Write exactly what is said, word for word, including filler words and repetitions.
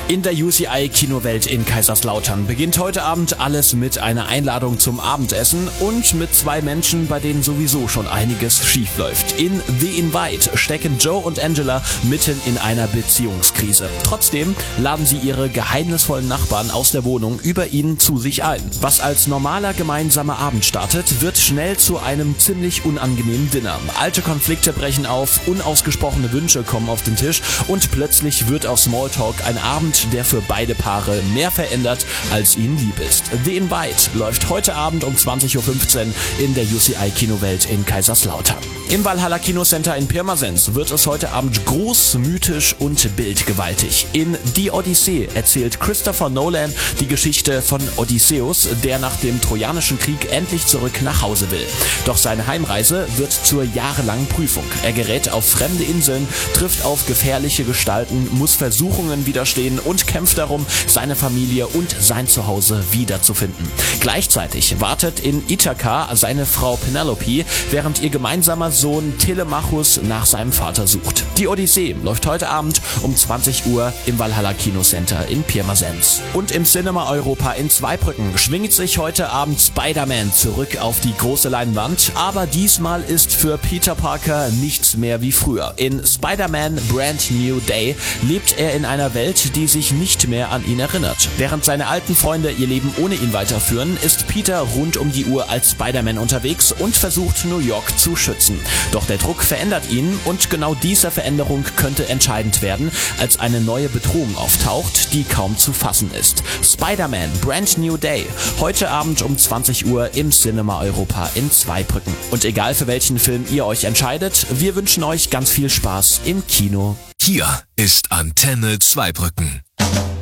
In der U C I-Kinowelt in Kaiserslautern beginnt heute Abend alles mit einer Einladung zum Abendessen und mit zwei Menschen, bei denen sowieso schon einiges schief läuft. In The Invite stecken Joe und Angela mitten in einer Beziehungskrise. Trotzdem laden sie ihre geheimnisvollen Nachbarn aus der Wohnung über ihnen zu sich ein. Was als normaler gemeinsamer Abend startet, wird schnell zu einem ziemlich unangenehmen Dinner. Alte Konflikte brechen auf, unausgesprochene Wünsche kommen auf den Tisch und plötzlich wird aus Smalltalk ein Abend, der für beide Paare mehr verändert, als ihnen lieb ist. The Invite läuft heute Abend um zwanzig Uhr fünfzehn in der U C I-Kinowelt in Kaiserslautern. Im Valhalla Kinocenter in Pirmasens wird es heute Abend groß, mythisch und bildgewaltig. In Die Odyssee erzählt Christopher Nolan die Geschichte von Odysseus, der nach dem Trojanischen Krieg endlich zurück nach Hause will. Doch seine Heimreise wird zur jahrelangen Prüfung. Er gerät auf fremde Inseln, trifft auf gefährliche Gestalten, muss Versuchungen widerstehen und kämpft darum, seine Familie und sein Zuhause wiederzufinden. Gleichzeitig wartet in Ithaka seine Frau Penelope, während ihr gemeinsamer Sohn Telemachus nach seinem Vater sucht. Die Odyssee läuft heute Abend um zwanzig Uhr im Valhalla Kinocenter in Pirmasens. Und im Cinema Europa in Zweibrücken schwingt sich heute Abend Spider-Man zurück auf die große Leinwand, aber diesmal ist für Peter Parker nichts mehr wie früher. In Spider-Man Brand New Day lebt er in einer Welt, die sich nicht mehr an ihn erinnert. Während seine alten Freunde ihr Leben ohne ihn weiterführen, ist Peter rund um die Uhr als Spider-Man unterwegs und versucht, New York zu schützen. Doch der Druck verändert ihn und genau diese Veränderung könnte entscheidend werden, als eine neue Bedrohung auftaucht, die kaum zu fassen ist. Spider-Man Brand New Day, heute Abend um zwanzig Uhr im Cinema Europa in Zweibrücken. Und egal für welchen Film ihr euch entscheidet, wir wünschen euch ganz viel Spaß im Kino. Hier ist Antenne Zweibrücken.